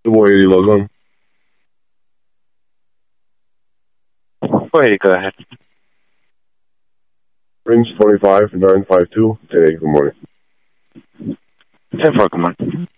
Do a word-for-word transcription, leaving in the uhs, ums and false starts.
Good morning, Eddie Logan. Go ahead, go ahead. Range twenty-five, nine five two, ten eight, good morning. ten four, good morning.